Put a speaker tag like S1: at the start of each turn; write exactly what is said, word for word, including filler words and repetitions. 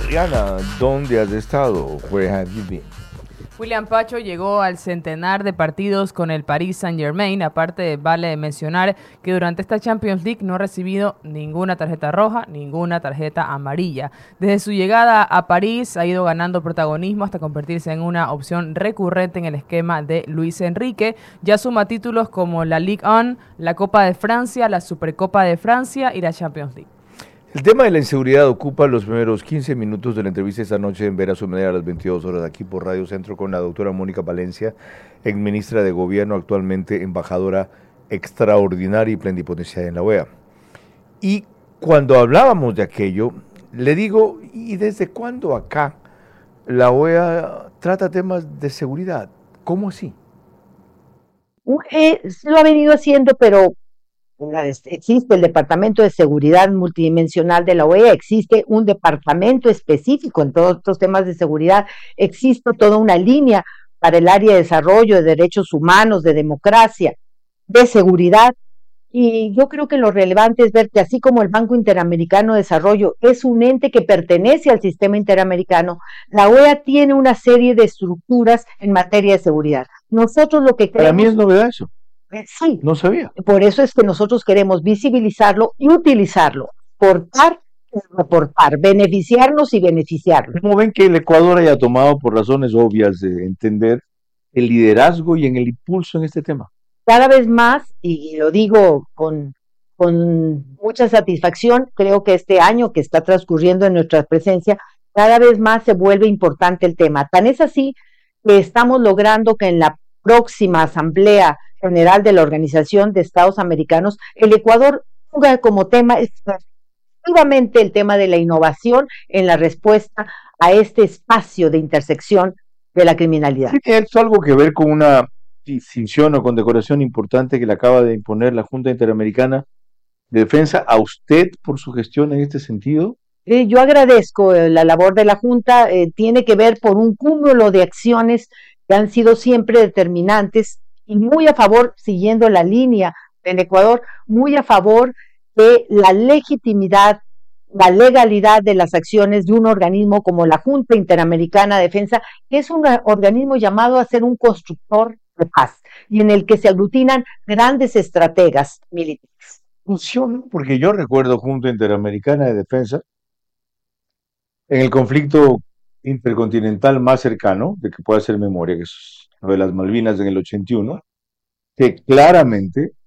S1: Adriana, ¿dónde has estado? Where have you been?
S2: William Pacho llegó al centenar de partidos con el Paris Saint-Germain. Aparte, vale mencionar que durante esta Champions League no ha recibido ninguna tarjeta roja, ninguna tarjeta amarilla. Desde su llegada a París ha ido ganando protagonismo hasta convertirse en una opción recurrente en el esquema de Luis Enrique. Ya suma títulos como la Ligue uno, la Copa de Francia, la Supercopa de Francia y la Champions League.
S1: El tema de la inseguridad ocupa los primeros quince minutos de la entrevista esta noche en Vera su Media a las veintidós horas aquí por Radio Centro con la doctora Mónica Palencia, exministra de Gobierno, actualmente embajadora extraordinaria y plenipotenciaria en la O E A. Y cuando hablábamos de aquello, le digo, ¿y desde cuándo acá la O E A trata temas de seguridad? ¿Cómo así?
S3: Eh, lo ha venido haciendo, pero existe el Departamento de Seguridad Multidimensional de la O E A, existe un departamento específico en todos estos temas de seguridad, existe toda una línea para el área de desarrollo, de derechos humanos, de democracia, de seguridad, y yo creo que lo relevante es ver que así como el Banco Interamericano de Desarrollo es un ente que pertenece al sistema interamericano, la O E A tiene una serie de estructuras en materia de seguridad. Nosotros lo que creemos...
S1: Para mí es novedad eso.
S3: Sí,
S1: no sabía.
S3: Por eso es que nosotros queremos visibilizarlo y utilizarlo, portar y reportar, beneficiarnos y beneficiarnos.
S1: ¿Cómo ven que el Ecuador haya tomado, por razones obvias de entender, el liderazgo y en el impulso en este tema?
S3: Cada vez más, y lo digo con, con mucha satisfacción, creo que este año que está transcurriendo en nuestra presencia, cada vez más se vuelve importante el tema. Tan es así que estamos logrando que en la próxima Asamblea General de la Organización de Estados Americanos, el Ecuador ponga como tema efectivamente el tema de la innovación en la respuesta a este espacio de intersección de la criminalidad.
S1: ¿Tiene esto algo que ver con una distinción o condecoración importante que le acaba de imponer la Junta Interamericana de Defensa a usted por su gestión en este sentido?
S3: Eh, yo agradezco eh, la labor de la Junta, eh, tiene que ver por un cúmulo de acciones que han sido siempre determinantes y muy a favor, siguiendo la línea del Ecuador, muy a favor de la legitimidad, la legalidad de las acciones de un organismo como la Junta Interamericana de Defensa, que es un organismo llamado a ser un constructor de paz y en el que se aglutinan grandes estrategas militares.
S1: Funciona, porque yo recuerdo Junta Interamericana de Defensa en el conflicto intercontinental más cercano, de que pueda hacer memoria, que es lo de las Malvinas en el ochenta y uno, que claramente